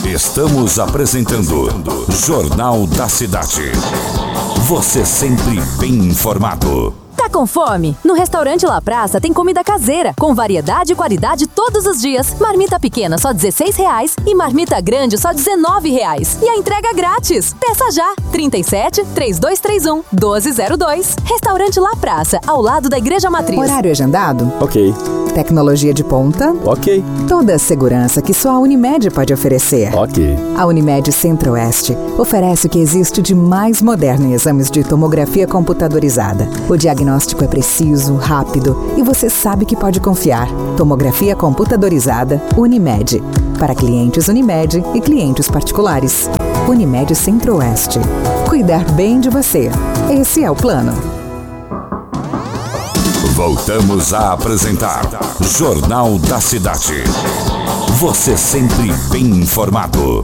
Estamos apresentando Jornal da Cidade. Você sempre bem informado. Tá com fome? No restaurante La Praça tem comida caseira, com variedade e qualidade todos os dias. Marmita pequena só R$16 e marmita grande só R$19. E a entrega grátis. Peça já! 37-3231-1202. Restaurante La Praça, ao lado da Igreja Matriz. Horário agendado? Ok. Tecnologia de ponta? Ok. Toda a segurança que só a Unimed pode oferecer. Ok. A Unimed Centro-Oeste oferece o que existe de mais moderno em exames de tomografia computadorizada. O diagnóstico é preciso, rápido e você sabe que pode confiar. Tomografia computadorizada Unimed. Para clientes Unimed e clientes particulares. Unimed Centro-Oeste. Cuidar bem de você. Esse é o plano. Voltamos a apresentar Jornal da Cidade. Você sempre bem informado.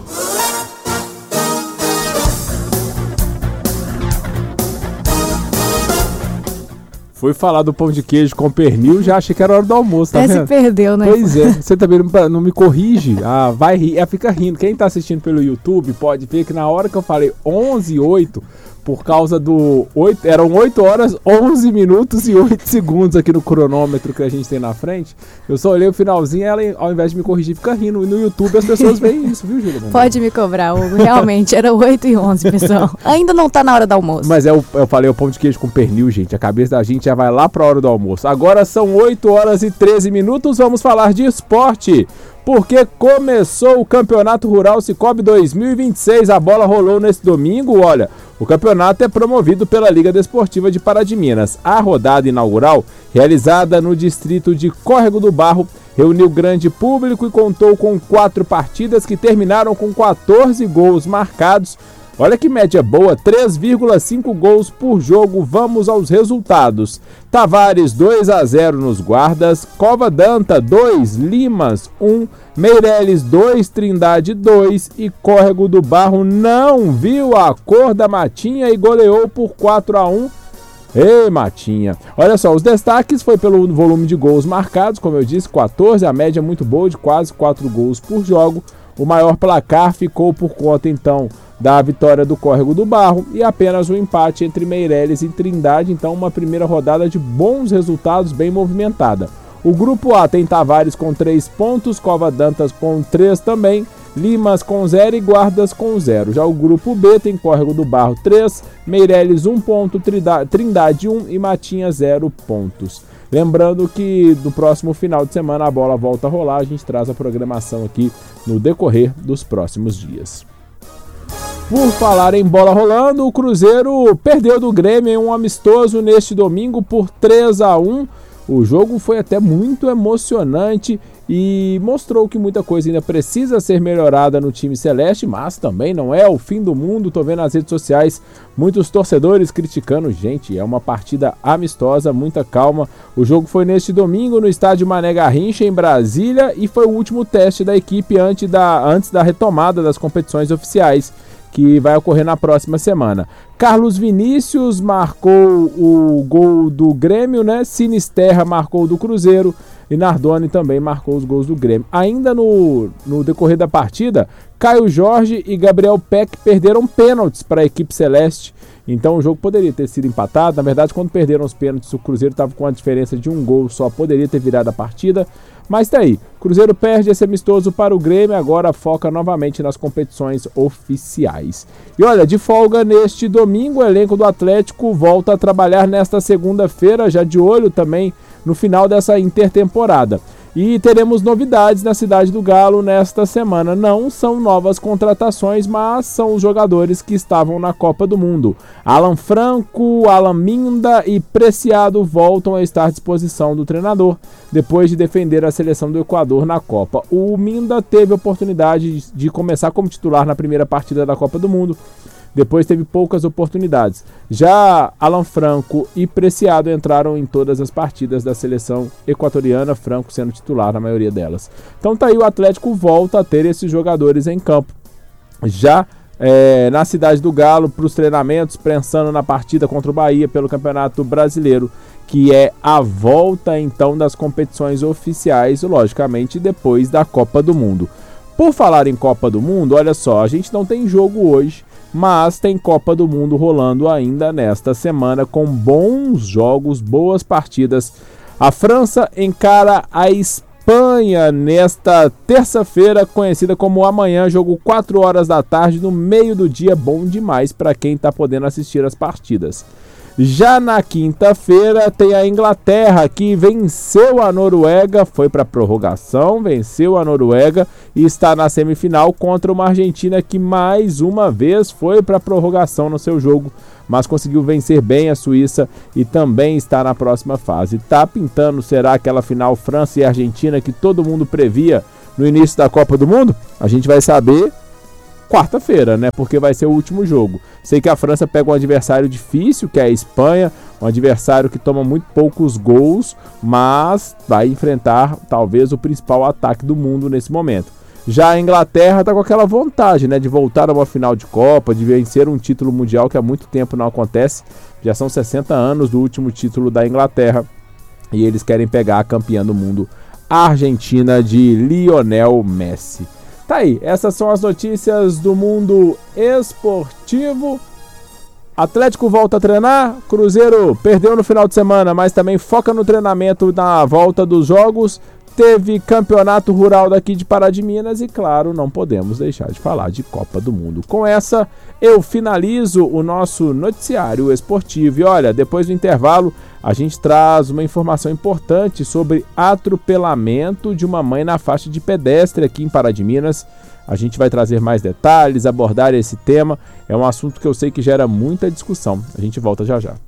Fui falar do pão de queijo com pernil, já achei que era hora do almoço, tá vendo? Se perdeu, né? Pois é, você também não me corrige. Vai rir, fica rindo. Quem tá assistindo pelo YouTube pode ver que na hora que eu falei 11:08, por causa do 8, eram 8 horas, 11 minutos e 8 segundos aqui no cronômetro que a gente tem na frente. Eu só olhei o finalzinho e ela, ao invés de me corrigir, fica rindo. E no YouTube as pessoas veem isso, viu, Júlia? Pode me cobrar, Hugo. Realmente, era 8h11, pessoal. Ainda não tá na hora do almoço. Mas eu falei o pão de queijo com pernil, gente. A cabeça da gente já vai lá pra hora do almoço. Agora são 8 horas e 13 minutos. Vamos falar de esporte. Porque começou o Campeonato Rural Cicobi 2026. A bola rolou nesse domingo. Olha, o campeonato é promovido pela Liga Desportiva de Pará de Minas. A rodada inaugural, realizada no distrito de Córrego do Barro, reuniu grande público e contou com 4 partidas que terminaram com 14 gols marcados. Olha que média boa, 3,5 gols por jogo. Vamos aos resultados. Tavares 2-0 nos guardas, Cova Danta 2, Limas 1, Meireles 2, Trindade 2 e Córrego do Barro não viu a cor da Matinha e goleou por 4-1. Ei, Matinha! Olha só, os destaques foi pelo volume de gols marcados, como eu disse, 14, a média muito boa de quase 4 gols por jogo. O maior placar ficou por conta, então, da vitória do Córrego do Barro e apenas um empate entre Meireles e Trindade, então uma primeira rodada de bons resultados, bem movimentada. O grupo A tem Tavares com 3 pontos, Cova Dantas com 3 também, Limas com 0 e Guardas com 0. Já o grupo B tem Córrego do Barro 3, Meireles 1 ponto, Trindade 1 e Matinha 0 pontos. Lembrando que no próximo final de semana a bola volta a rolar, a gente traz a programação aqui no decorrer dos próximos dias. Por falar em bola rolando, o Cruzeiro perdeu do Grêmio em um amistoso neste domingo por 3-1. O jogo foi até muito emocionante e mostrou que muita coisa ainda precisa ser melhorada no time celeste, mas também não é o fim do mundo. Tô vendo nas redes sociais muitos torcedores criticando. Gente, é uma partida amistosa, muita calma. O jogo foi neste domingo no estádio Mané Garrincha, em Brasília, e foi o último teste da equipe antes da retomada das competições oficiais, que vai ocorrer na próxima semana. Carlos Vinícius marcou o gol do Grêmio, né? Sinisterra marcou o do Cruzeiro e Nardoni também marcou os gols do Grêmio. Ainda no decorrer da partida, Caio Jorge e Gabriel Peck perderam pênaltis para a equipe celeste. Então o jogo poderia ter sido empatado. Na verdade, quando perderam os pênaltis, o Cruzeiro estava com a diferença de um gol só, poderia ter virado a partida. Mas tá aí, Cruzeiro perde esse amistoso para o Grêmio, agora foca novamente nas competições oficiais. E olha, de folga neste domingo, o elenco do Atlético volta a trabalhar nesta segunda-feira, já de olho também no final dessa intertemporada. E teremos novidades na Cidade do Galo nesta semana. Não são novas contratações, mas são os jogadores que estavam na Copa do Mundo. Alan Franco, Alan Minda e Preciado voltam a estar à disposição do treinador, depois de defender a seleção do Equador na Copa. O Minda teve a oportunidade de começar como titular na primeira partida da Copa do Mundo, depois teve poucas oportunidades. Já Alan Franco e Preciado entraram em todas as partidas da seleção equatoriana, Franco sendo titular na maioria delas. Então tá aí, o Atlético volta a ter esses jogadores em campo. Já na Cidade do Galo, para os treinamentos, pensando na partida contra o Bahia pelo Campeonato Brasileiro, que é a volta então das competições oficiais, logicamente depois da Copa do Mundo. Por falar em Copa do Mundo, olha só, a gente não tem jogo hoje, mas tem Copa do Mundo rolando ainda nesta semana com bons jogos, boas partidas. A França encara a Espanha nesta terça-feira, conhecida como amanhã, jogo 4 horas da tarde, no meio do dia, bom demais para quem está podendo assistir as partidas. Já na quinta-feira tem a Inglaterra, que venceu a Noruega, foi para a prorrogação, venceu a Noruega e está na semifinal contra uma Argentina que mais uma vez foi para a prorrogação no seu jogo, mas conseguiu vencer bem a Suíça e também está na próxima fase. Tá pintando, será aquela final França e Argentina que todo mundo previa no início da Copa do Mundo? A gente vai saber quarta-feira, né? Porque vai ser o último jogo. Sei que a França pega um adversário difícil, que é a Espanha, um adversário que toma muito poucos gols, mas vai enfrentar talvez o principal ataque do mundo nesse momento. Já a Inglaterra está com aquela vontade, né, de voltar a uma final de Copa, de vencer um título mundial que há muito tempo não acontece. Já são 60 anos do último título da Inglaterra e eles querem pegar a campeã do mundo, a Argentina de Lionel Messi. Tá aí, essas são as notícias do mundo esportivo. Atlético volta a treinar, Cruzeiro perdeu no final de semana, mas também foca no treinamento na volta dos jogos. Teve campeonato rural daqui de Pará de Minas e, claro, não podemos deixar de falar de Copa do Mundo. Com essa, eu finalizo o nosso noticiário esportivo. E olha, depois do intervalo, a gente traz uma informação importante sobre atropelamento de uma mãe na faixa de pedestre aqui em Pará de Minas. A gente vai trazer mais detalhes, abordar esse tema. É um assunto que eu sei que gera muita discussão. A gente volta já já.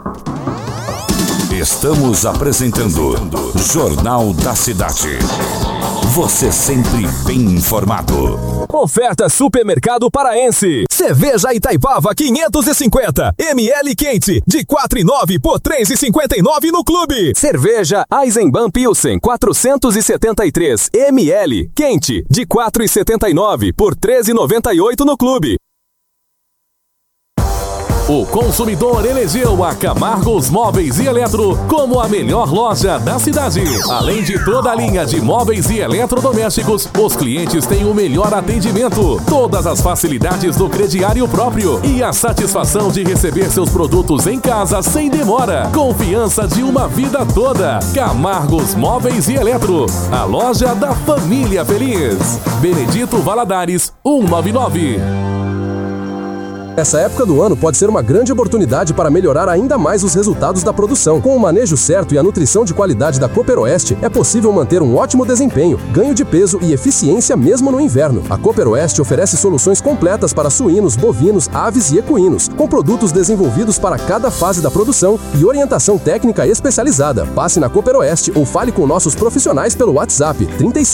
Estamos apresentando Jornal da Cidade. Você sempre bem informado. Oferta Supermercado Paraense. Cerveja Itaipava 550 ml quente de 4,9 por 3,59 no clube. Cerveja Eisenbahn Pilsen 473 ml quente de 4,79 por 13,98 no clube. O consumidor elegeu a Camargos Móveis e Eletro como a melhor loja da cidade. Além de toda a linha de móveis e eletrodomésticos, os clientes têm o melhor atendimento, todas as facilidades do crediário próprio e a satisfação de receber seus produtos em casa sem demora. Confiança de uma vida toda. Camargos Móveis e Eletro, a loja da família feliz. Benedito Valadares, 199. Essa época do ano pode ser uma grande oportunidade para melhorar ainda mais os resultados da produção. Com o manejo certo e a nutrição de qualidade da Cooper Oeste, é possível manter um ótimo desempenho, ganho de peso e eficiência mesmo no inverno. A Cooper Oeste oferece soluções completas para suínos, bovinos, aves e equinos, com produtos desenvolvidos para cada fase da produção e orientação técnica especializada. Passe na Cooper Oeste ou fale com nossos profissionais pelo WhatsApp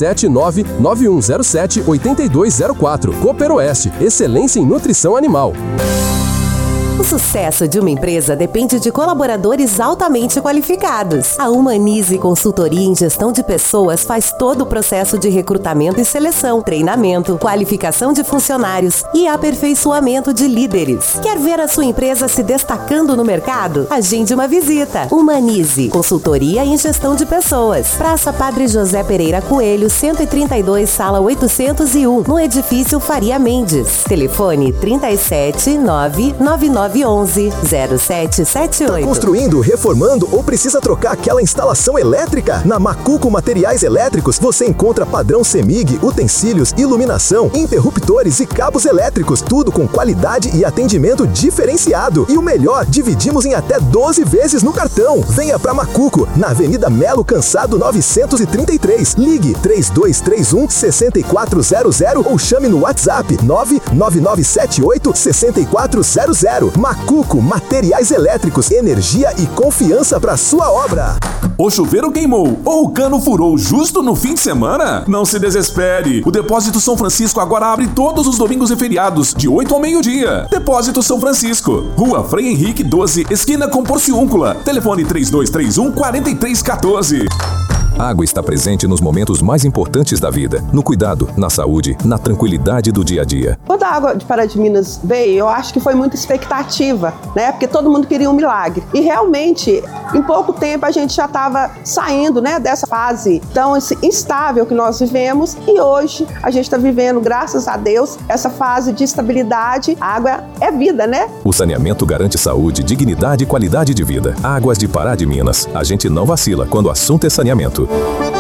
37991078204. Cooper Oeste, excelência em nutrição animal. O sucesso de uma empresa depende de colaboradores altamente qualificados. A Humanize Consultoria em Gestão de Pessoas faz todo o processo de recrutamento e seleção, treinamento, qualificação de funcionários e aperfeiçoamento de líderes. Quer ver a sua empresa se destacando no mercado? Agende uma visita. Humanize Consultoria em Gestão de Pessoas. Praça Padre José Pereira Coelho, 132, sala 801, no edifício Faria Mendes. Telefone 37999110778. Tá construindo, reformando ou precisa trocar aquela instalação elétrica? Na Macuco Materiais Elétricos você encontra padrão CEMIG, utensílios, iluminação, interruptores e cabos elétricos, tudo com qualidade e atendimento diferenciado. E o melhor, dividimos em até 12 vezes no cartão. Venha pra Macuco, na Avenida Melo Cansado 933. Ligue 3231-6400 ou chame no WhatsApp 99978-6400. Macuco Materiais Elétricos, energia e confiança para sua obra. O chuveiro queimou ou o cano furou justo no fim de semana? Não se desespere. O Depósito São Francisco agora abre todos os domingos e feriados, de 8 ao meio-dia. Depósito São Francisco, Rua Frei Henrique 12, esquina com Porciúncula. Telefone 3231-4314. A água está presente nos momentos mais importantes da vida, no cuidado, na saúde, na tranquilidade do dia a dia. Quando a Água de Pará de Minas veio, eu acho que foi muita expectativa, né? Porque todo mundo queria um milagre. E realmente, em pouco tempo, a gente já estava saindo, né, dessa fase tão instável que nós vivemos. E hoje, a gente está vivendo, graças a Deus, essa fase de estabilidade. A água é vida, né? O saneamento garante saúde, dignidade e qualidade de vida. Águas de Pará de Minas. A gente não vacila quando o assunto é saneamento.